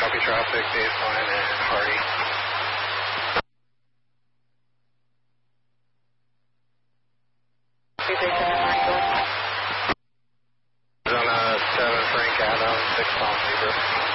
copy traffic, baseline, and Hardy. Arizona 7 Frank Adam, 6 Palm Zebra.